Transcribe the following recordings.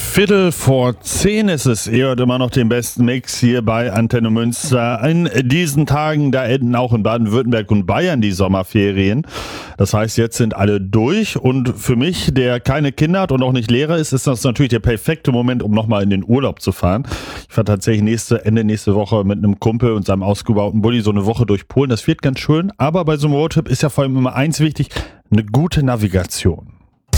9:15 ist es. Ihr hört immer noch den besten Mix hier bei Antenne Münster. In diesen Tagen, da enden auch in Baden-Württemberg und Bayern die Sommerferien. Das heißt, jetzt sind alle durch. Und für mich, der keine Kinder hat und auch nicht Lehrer ist, ist das natürlich der perfekte Moment, um nochmal in den Urlaub zu fahren. Ich fahre tatsächlich Ende nächste Woche mit einem Kumpel und seinem ausgebauten Bulli so eine Woche durch Polen. Das wird ganz schön. Aber bei so einem Roadtrip ist ja vor allem immer eins wichtig: eine gute Navigation.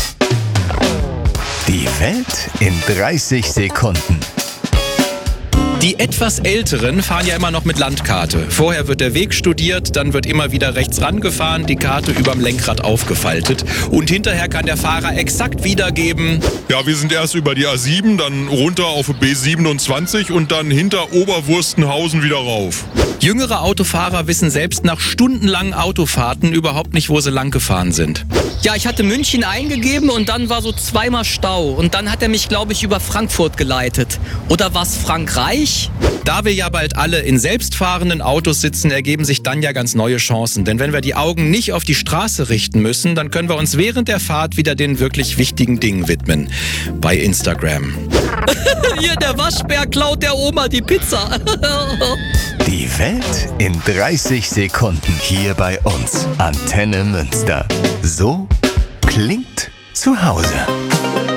Die Welt in 30 Sekunden. Die etwas Älteren fahren ja immer noch mit Landkarte. Vorher wird der Weg studiert, dann wird immer wieder rechts rangefahren, die Karte überm Lenkrad aufgefaltet. Und hinterher kann der Fahrer exakt wiedergeben: Ja, wir sind erst über die A7, dann runter auf B27 und dann hinter Oberwurstenhausen wieder rauf. Jüngere Autofahrer wissen selbst nach stundenlangen Autofahrten überhaupt nicht, wo sie lang gefahren sind. Ja, ich hatte München eingegeben und dann war so zweimal Stau. Und dann hat er mich, glaube ich, über Frankfurt geleitet. Oder was, Frankreich? Da wir ja bald alle in selbstfahrenden Autos sitzen, ergeben sich dann ja ganz neue Chancen. Denn wenn wir die Augen nicht auf die Straße richten müssen, dann können wir uns während der Fahrt wieder den wirklich wichtigen Dingen widmen. Bei Instagram. Hier, der Waschbär klaut der Oma die Pizza. Die Welt in 30 Sekunden hier bei uns. Antenne Münster. So klingt zu Hause.